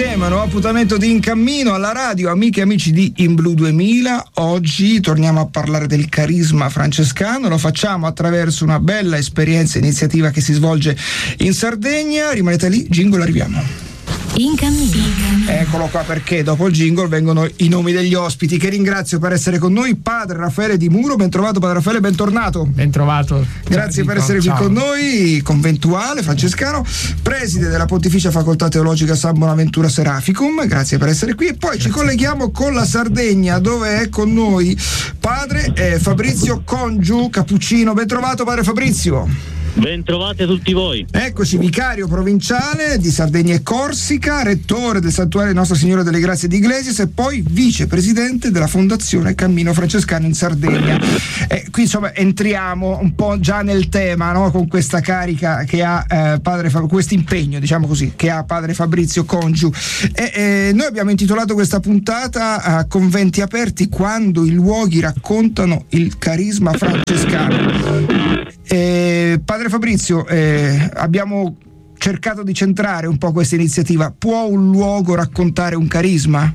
insieme, nuovo appuntamento di In Cammino alla radio, amiche e amici di In Blu 2000. Oggi torniamo a parlare del carisma francescano, lo facciamo attraverso una bella esperienza e iniziativa che si svolge in Sardegna. Rimanete lì, jingle, arriviamo. In Cammino. Eccolo qua, perché dopo il jingle vengono i nomi degli ospiti, che ringrazio per essere con noi. Padre Raffaele Di Muro, ben trovato padre Raffaele, bentornato. Ben trovato. Grazie per essere qui con noi, conventuale francescano, preside della Pontificia Facoltà Teologica San Bonaventura Seraficum, grazie per essere qui. E poi ci colleghiamo con la Sardegna, dove è con noi padre Fabrizio Congiu Cappuccino. Ben trovato padre Fabrizio. Ben trovati a tutti voi. Eccoci, vicario provinciale di Sardegna e Corsica, rettore del santuario Nostra Signora delle Grazie di Iglesias e poi vicepresidente della Fondazione Cammino Francescano in Sardegna. Qui insomma entriamo un po' già nel tema, no? Con questa carica che ha questo impegno, diciamo così, che ha padre Fabrizio Congiu. Noi abbiamo intitolato questa puntata a Conventi aperti, quando i luoghi raccontano il carisma francescano. Padre Fabrizio, abbiamo cercato di centrare un po' questa iniziativa. Può un luogo raccontare un carisma?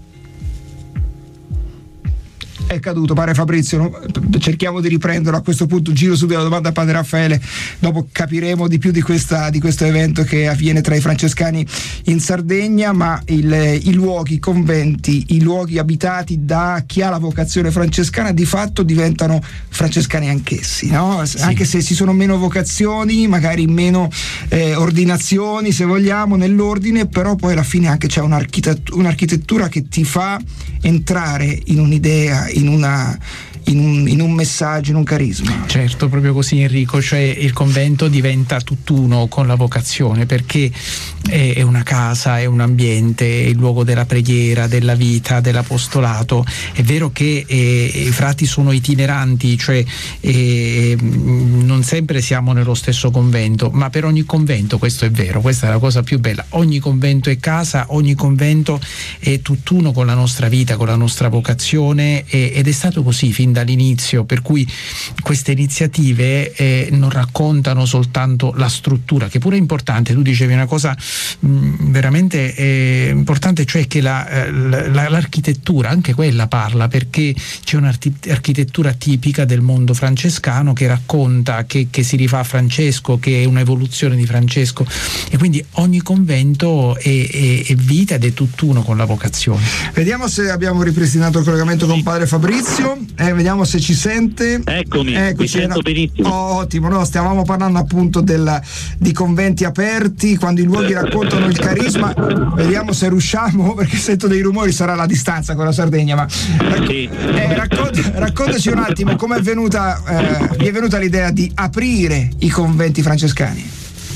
È caduto padre Fabrizio, no? Cerchiamo di riprenderlo a questo punto. Giro subito la domanda a padre Raffaele, dopo capiremo di più di questo evento che avviene tra i francescani in Sardegna. Ma i luoghi, i conventi, i luoghi abitati da chi ha la vocazione francescana di fatto diventano francescani anch'essi, no? Sì. Anche se ci sono meno vocazioni, magari meno ordinazioni se vogliamo nell'ordine, però poi alla fine anche c'è un'architettura che ti fa entrare in un'idea, in un messaggio, in un carisma. Certo, proprio così Enrico, cioè il convento diventa tutt'uno con la vocazione, perché è una casa, è un ambiente, è il luogo della preghiera, della vita, dell'apostolato. È vero che i frati sono itineranti, cioè non sempre siamo nello stesso convento, ma per ogni convento questo è vero, questa è la cosa più bella. Ogni convento è casa, ogni convento è tutt'uno con la nostra vita, con la nostra vocazione, ed è stato così fin dall'inizio, per cui queste iniziative non raccontano soltanto la struttura, che pure è importante. Tu dicevi una cosa veramente importante, cioè che l'architettura, anche quella parla, perché c'è un'architettura tipica del mondo francescano che racconta, che si rifà a Francesco, che è un'evoluzione di Francesco, e quindi ogni convento è vita ed è tutt'uno con la vocazione. Vediamo se abbiamo ripristinato il collegamento con padre Fabrizio, vediamo se ci sente. Eccomi, vi sento benissimo. Ottimo, no, stavamo parlando appunto di conventi aperti, quando i luoghi raccontano il carisma. Vediamo se riusciamo, perché sento dei rumori, sarà la distanza con la Sardegna, ma sì. Raccontaci un attimo come vi è venuta l'idea di aprire i conventi francescani.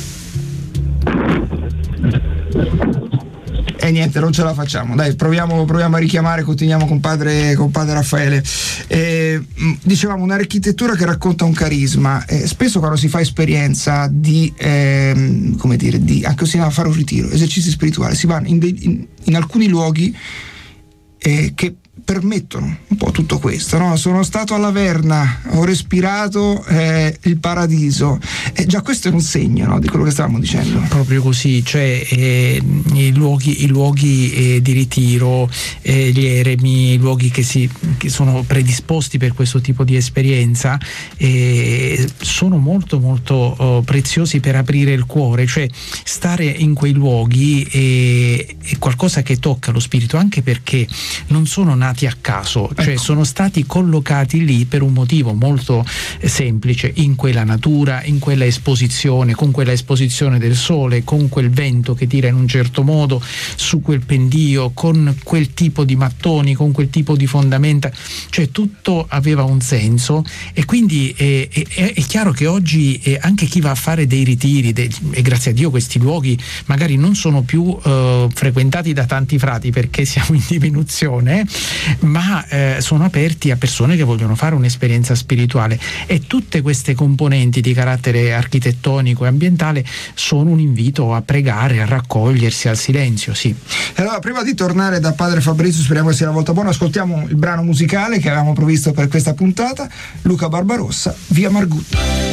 E niente, non ce la facciamo. Dai, proviamo a richiamare, continuiamo con padre Raffaele. Dicevamo un'architettura che racconta un carisma. Spesso quando si fa esperienza di anche se a fare un ritiro, esercizi spirituali, si va in alcuni luoghi che permettono un po' tutto questo, no? Sono stato alla Verna, ho respirato il paradiso, già questo è un segno, no, di quello che stavamo dicendo. Proprio così, cioè i luoghi di ritiro, gli eremi, i luoghi che sono predisposti per questo tipo di esperienza, sono molto molto preziosi per aprire il cuore, cioè stare in quei luoghi è qualcosa che tocca lo spirito, anche perché non sono nati a caso, cioè sono stati collocati lì per un motivo molto semplice, in quella natura, in quella esposizione, con quella esposizione del sole, con quel vento che tira in un certo modo su quel pendio, con quel tipo di mattoni, con quel tipo di fondamenta, cioè tutto aveva un senso. E quindi è chiaro che oggi anche chi va a fare dei ritiri, e grazie a Dio questi luoghi magari non sono più frequentati da tanti frati, perché siamo in diminuzione, ma sono aperti a persone che vogliono fare un'esperienza spirituale, e tutte queste componenti di carattere architettonico e ambientale sono un invito a pregare, a raccogliersi, al silenzio, sì. Allora, prima di tornare da padre Fabrizio, speriamo che sia la volta buona, ascoltiamo il brano musicale che avevamo previsto per questa puntata, Luca Barbarossa, Via Margutta.